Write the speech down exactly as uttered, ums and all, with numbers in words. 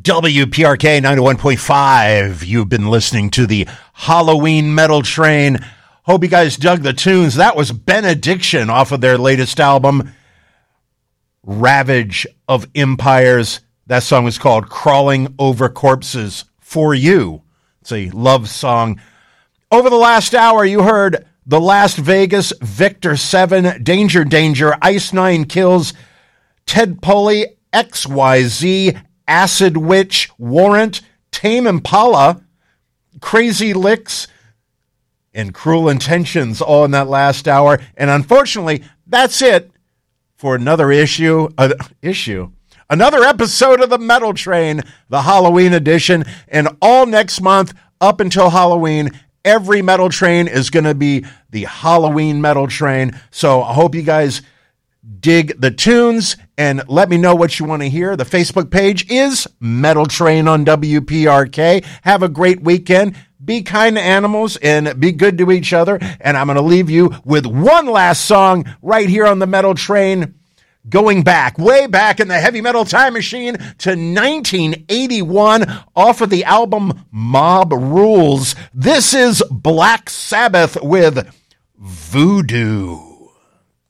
W P R K ninety-one point five. You've been listening to the Halloween Metal Train. Hope you guys dug the tunes. That was Benediction off of their latest album, Ravage of Empires. That song was called Crawling Over Corpses for You. It's a love song. Over the last hour, you heard The Last Vegas, Victor seven, Danger Danger, Ice Nine Kills, Ted Poley, X Y Z, Acid Witch, Warrant, Tame Impala, Crazy Licks, and Cruel Intentions, all in that last hour. And unfortunately, that's it for another issue, uh, issue, another episode of the Metal Train, the Halloween edition. And all next month, up until Halloween, every Metal Train is going to be the Halloween Metal Train. So I hope you guys dig the tunes and let me know what you want to hear. The Facebook page is Metal Train on W P R K. Have a great weekend. Be kind to animals and be good to each other. And I'm going to leave you with one last song right here on the Metal Train, going back, way back in the heavy metal time machine to nineteen eighty-one off of the album Mob Rules. This is Black Sabbath with Voodoo.